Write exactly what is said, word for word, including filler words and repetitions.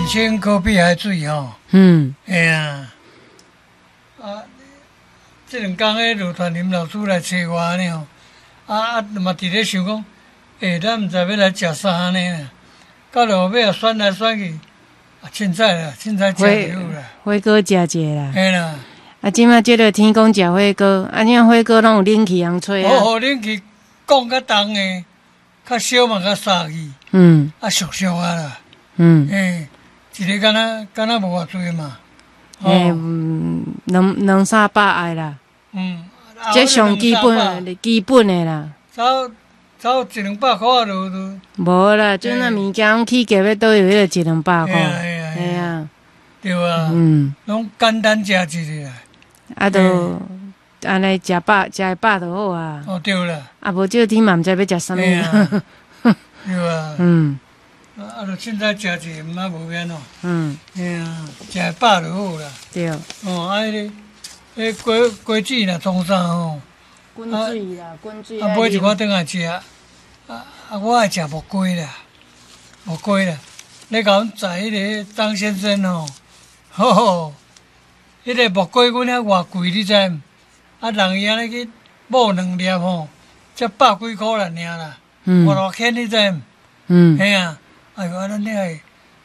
人生可比海水吼。 嗯， 哎呀，啊，这两天个路团林老师来找我呢吼，啊啊嘛伫咧想讲，诶、欸，咱毋知要来食啥呢？到落尾啊选来选去，啊凊彩啦，凊彩食就好啦。 火锅食者啦。 嘿啦。 啊，即摆即个天讲食火锅，啊，即火锅拢有冷气通吹啊。 好，互恁去讲较重诶，较少嘛较杀气。 嗯。 啊，俗俗啊啦。 嗯。 诶，一个敢若敢若无偌济嘛。 诶，两两三百爱啦。 嗯。 这上基本基本诶啦。 走走一两百箍啊，就就。 无啦，即那物件起价要倒有迄个一两百箍。 哎呀哎呀。 哎呀。 对啊。 嗯。 拢简单食一个啦。 啊，都安尼食饱食会饱就好啊。 哦，对啦。 啊，无即个天嘛，毋知要食啥物。 对啊。 嗯。 啊，就凊彩食一个，毋啊无免哦。 嗯。 哎呀，食会饱就好啦。 对。 哦，啊，迄个，迄锅锅子若创啥吼？ 滚水啦，滚水。 啊，买一寡顿来食。啊啊，我爱食木龟啦，木龟啦。你甲阮载迄个张先生吼，吼吼，迄个木龟阮遐偌贵，你知毋？啊，人伊安尼去买两粒吼，才百几箍啦尔啦。嗯。外路捡你知毋？ 嗯。 嘿啊，哎呦，咱遐